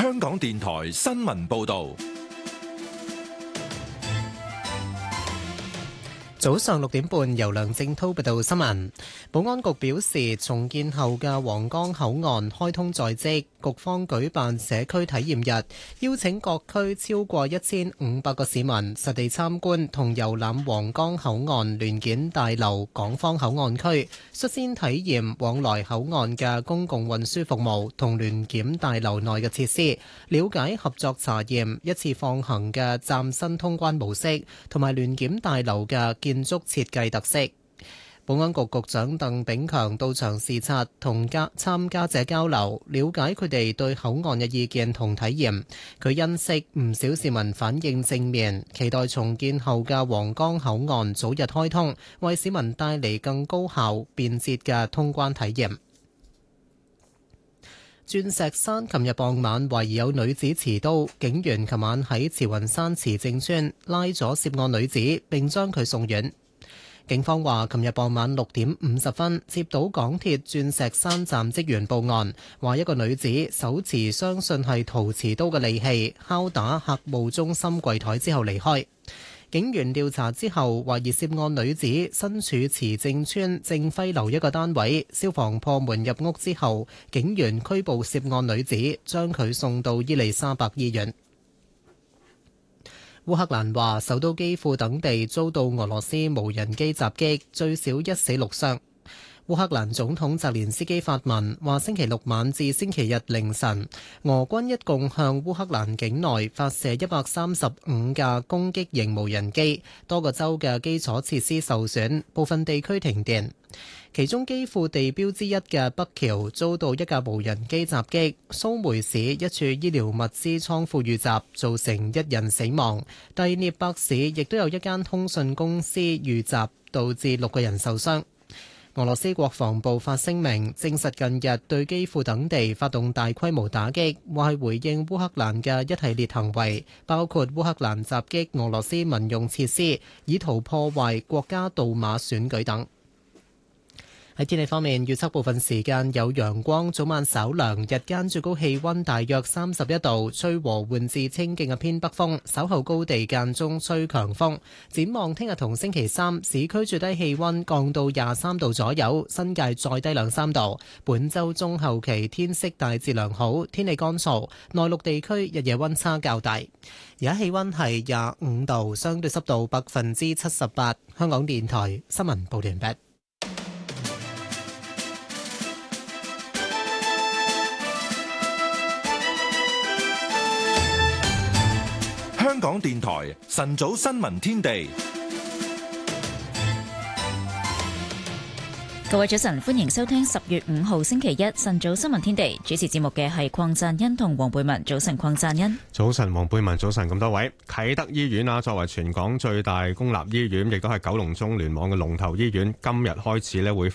香港電台新聞報道。 早上6點半，由梁正滔報道新聞。保安局表示，重建後嘅皇崗口岸開通在即，局方舉辦社區體驗日，邀請各區超過1500個市民實地參觀同遊覽皇崗口岸聯檢大樓港方口岸區，率先體驗往來口岸嘅公共運輸服務同聯檢大樓內嘅設施，了解合作查驗一次放行嘅嶄新通關模式同埋聯檢大樓嘅建築設計特色。保安局局長鄧炳強到場視察，同參加者交流，了解佢哋對口岸嘅意見同體驗。佢欣悉唔少市民反應正面，期待重建後嘅皇崗口岸早日開通，為市民帶嚟更高效便捷嘅通關體驗。鑽石山琴日傍晚懷疑有女子持刀，警員琴晚喺慈雲山慈正村拉咗涉案女子，並將佢送院。警方話，琴日傍晚6點50分接到港鐵鑽石山站職員報案，話一個女子手持相信係陶瓷刀嘅利器，敲打客務中心櫃台之後離開。警員調查之後，懷疑涉案女子身處慈正村正輝樓一個單位，消防破門入屋之後，警員拘捕涉案女子，將佢送到伊利沙伯醫院。烏克蘭話，首都基輔等地遭到俄羅斯無人機襲擊，最少1死6傷。烏克蘭總統澤連斯基發文話，星期六晚至星期日凌晨，俄軍一共向烏克蘭境內發射135架攻擊型無人機，多個州嘅基礎設施受損，部分地區停電。其中基輔地標之一嘅北橋遭到一架無人機襲擊，蘇梅市一處醫療物資倉庫遇襲，造成1人死亡。第涅伯市亦都有一間通訊公司遇襲，導致6個人受傷。俄羅斯國防部發聲明證實近日對基輔等地發動大規模打擊，話係回應烏克蘭嘅一系列行為，包括烏克蘭襲擊俄羅斯民用設施，以圖破壞國家杜馬選舉等。喺天氣方面，預測部分時間有陽光，早晚稍涼，日間最高氣溫大約31度，吹和緩至清勁嘅偏北風，稍後高地間中吹強風。展望聽日同星期三，市區最低氣溫降到23度左右，新界再低2-3度。本週中後期天色大致良好，天氣乾燥，內陸地區日夜溫差較大。而家氣溫係25度，相對濕度78%。香港電台新聞報道完畢。 香港電台晨早新聞天地， 各位早晨，歡迎收聽10月5號星期一晨早新聞天地。主持節目嘅係鄺贊恩同黃貝文。早晨，鄺贊恩。 早晨，黃貝文。早晨，咁多位。啟德醫院啊，作為全港最大公立醫院，亦都係九龍中聯網嘅龍頭醫院，今日開始咧會